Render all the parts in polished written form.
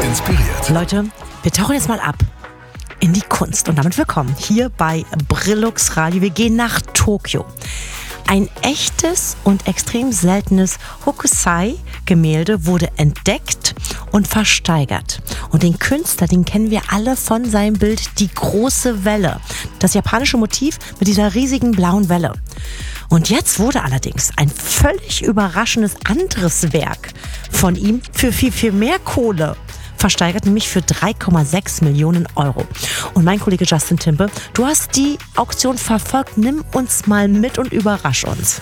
inspiriert. Leute, wir tauchen jetzt mal ab in die Kunst und damit willkommen hier bei Brillux Radio. Wir gehen nach Tokio. Ein echtes und extrem seltenes Hokusai-Gemälde wurde entdeckt und versteigert. Und den Künstler, den kennen wir alle von seinem Bild Die große Welle. Das japanische Motiv mit dieser riesigen blauen Welle. Und jetzt wurde allerdings ein völlig überraschendes anderes Werk von ihm für viel, viel mehr Kohle versteigert, nämlich für 3,6 Millionen Euro. Und mein Kollege Justin Timpe, du hast die Auktion verfolgt. Nimm uns mal mit und überrasch uns.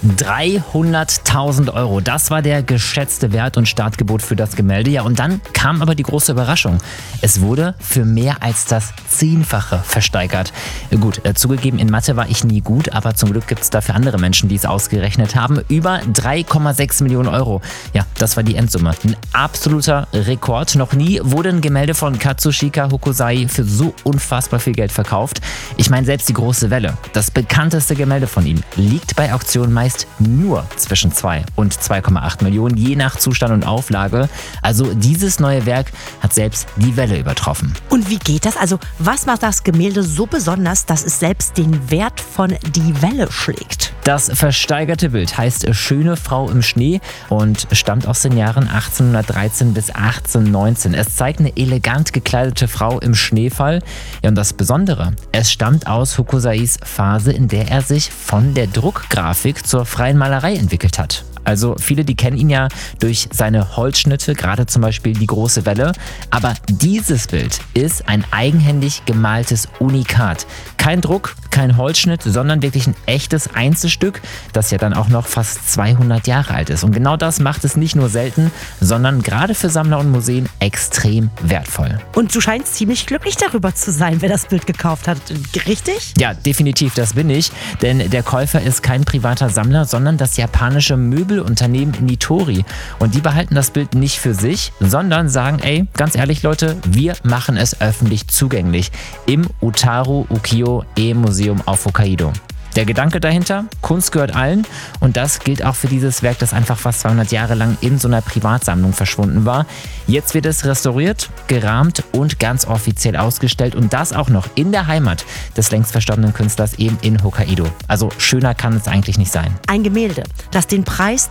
300.000 Euro, das war der geschätzte Wert und Startgebot für das Gemälde. Ja, und dann kam aber die große Überraschung. Es wurde für mehr als das 10-fache versteigert. Gut, zugegeben, in Mathe war ich nie gut, aber zum Glück gibt es dafür andere Menschen, die es ausgerechnet haben. Über 3,6 Millionen Euro. Ja, das war die Endsumme. Ein absoluter Rekord. Noch nie wurde ein Gemälde von Katsushika Hokusai für so unfassbar viel Geld verkauft. Ich meine, selbst die große Welle, das bekannteste Gemälde von ihm, liegt bei Auktionen meist nur zwischen 2 und 2,8 Millionen, je nach Zustand und Auflage. Also dieses neue Werk hat selbst die Welle übertroffen. Und wie geht das? Also was macht das Gemälde so besonders, dass es selbst den Wert von Die Welle schlägt? Das versteigerte Bild heißt Schöne Frau im Schnee und stammt aus den Jahren 1813 bis 1819. Es zeigt eine elegant gekleidete Frau im Schneefall. Ja, und das Besondere, es stammt aus Hokusais Phase, in der er sich von der Druckgrafik zur freien Malerei entwickelt hat. Also viele, die kennen ihn ja durch seine Holzschnitte, gerade zum Beispiel Die große Welle. Aber dieses Bild ist ein eigenhändig gemaltes Unikat. Kein Druck, kein Holzschnitt, sondern wirklich ein echtes Einzelstück, das ja dann auch noch fast 200 Jahre alt ist. Und genau das macht es nicht nur selten, sondern gerade für Sammler und Museen extrem wertvoll. Und du scheinst ziemlich glücklich darüber zu sein, wer das Bild gekauft hat. Richtig? Ja, definitiv, das bin ich. Denn der Käufer ist kein privater Sammler, sondern das japanische Möbelunternehmen Nitori. Und die behalten das Bild nicht für sich, sondern sagen, ey, ganz ehrlich Leute, wir machen es öffentlich zugänglich im Utaru Ukiyo-e Museum auf Hokkaido. Der Gedanke dahinter, Kunst gehört allen, und das gilt auch für dieses Werk, das einfach fast 200 Jahre lang in so einer Privatsammlung verschwunden war. Jetzt wird es restauriert, gerahmt und ganz offiziell ausgestellt, und das auch noch in der Heimat des längst verstorbenen Künstlers, eben in Hokkaido. Also schöner kann es eigentlich nicht sein. Ein Gemälde, das den Preis